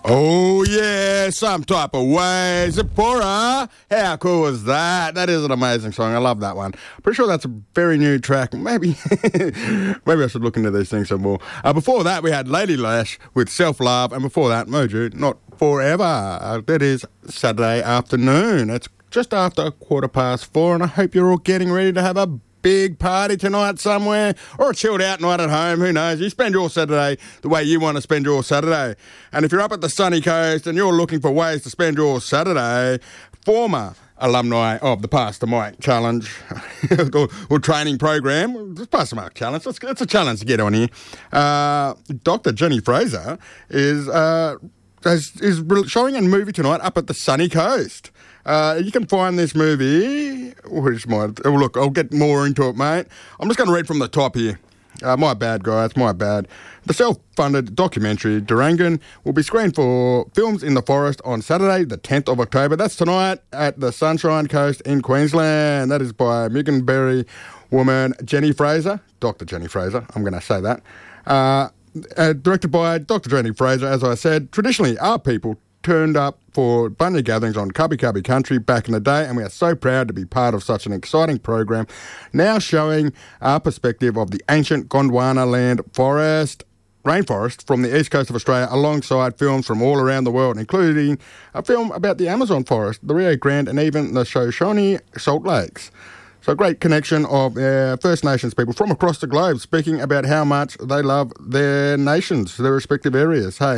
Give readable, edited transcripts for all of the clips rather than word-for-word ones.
Oh, yeah, some type of way. Zipporah. How cool is that? That is an amazing song. I love that one. Pretty sure that's a very new track. Maybe I should look into these things some more. Before that, we had Lady Lash with Self-Love, and before that, Mojo, Not Forever. That is Saturday afternoon. It's just after 4:15, and I hope you're all getting ready to have a big party tonight somewhere, or a chilled out night at home. Who knows? You spend your Saturday the way you want to spend your Saturday. And if you're up at the sunny coast and you're looking for ways to spend your Saturday, former alumni of the Pass the Mic Challenge or training program, just Pass the Mic Challenge. It's a challenge to get on here. Dr. Jenny Fraser is showing a movie tonight up at the sunny coast. You can find this movie, look, I'll get more into it, mate. I'm just going to read from the top here. My bad, guys, my bad. The self-funded documentary Durangon will be screened for Films in the Forest on Saturday, the 10th of October. That's tonight at the Sunshine Coast in Queensland. That is by Muggenberry woman Jenny Fraser, Dr. Jenny Fraser, I'm going to say that. Directed by Dr. Jenny Fraser, as I said. Traditionally, our people turned up for bunya gatherings on Cubby Cubby country back in the day, and we are so proud to be part of such an exciting program, now showing our perspective of the ancient Gondwana land rainforest from the east coast of Australia, alongside films from all around the world, including a film about the Amazon forest, the Rio Grande, and even the Shoshone Salt Lakes. So a great connection of First Nations people from across the globe speaking about how much they love their nations, their respective areas. Hey,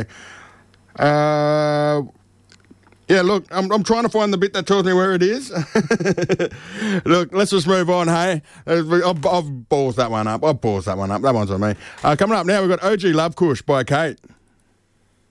yeah, look, I'm trying to find the bit that tells me where it is. Look, let's just move on, hey. I've paused that one up. That one's on me. Coming up now, we've got OG Love Kush by Kate.